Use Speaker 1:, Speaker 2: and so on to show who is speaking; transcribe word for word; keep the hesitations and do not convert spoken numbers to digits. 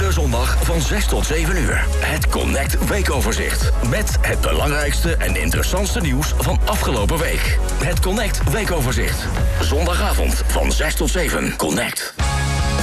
Speaker 1: Iedere zondag van zes tot zeven uur. Het Connect Weekoverzicht. Met het belangrijkste en interessantste nieuws van afgelopen week. Het Connect Weekoverzicht. Zondagavond van zes tot zeven. Connect.